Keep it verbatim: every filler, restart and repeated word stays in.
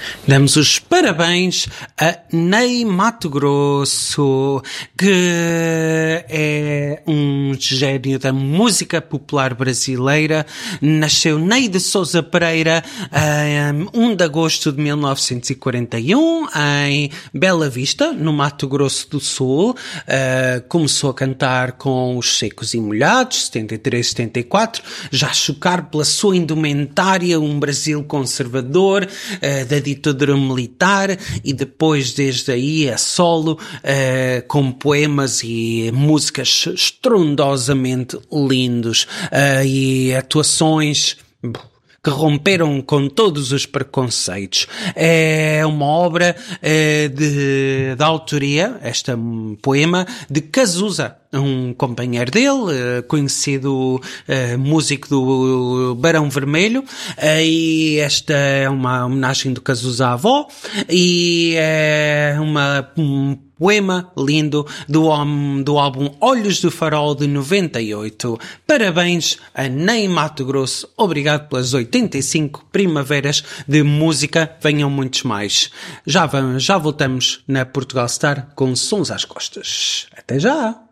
Damos os parabéns a Ney Matogrosso, que é um gênio da música popular brasileira. Nasceu Ney de Sousa Pereira em um de agosto de mil novecentos e quarenta e um, em Bela Vista, no Mato Grosso do Sul. Uh, começou a cantar com os Secos e Molhados, setenta e três, setenta e quatro, já a chocar pela sua indumentária, um Brasil conservador, uh, da ditadura militar, e depois desde aí a solo, uh, com poemas e músicas estrondosamente lindos, uh, e atuações que romperam com todos os preconceitos. É uma obra uh, de, de autoria, este poema, de Cazuza, um companheiro dele, uh, conhecido uh, músico do Barão Vermelho, uh, e esta é uma homenagem do Cazuza à avó, e é uma um poema lindo do, um, do álbum Olhos do Farol de noventa e oito. Parabéns a Ney Matogrosso, obrigado pelas oitenta e cinco primaveras de música, venham muitos mais. Já, vamos, já voltamos na Portugal Star com Sons às Costas. Até já!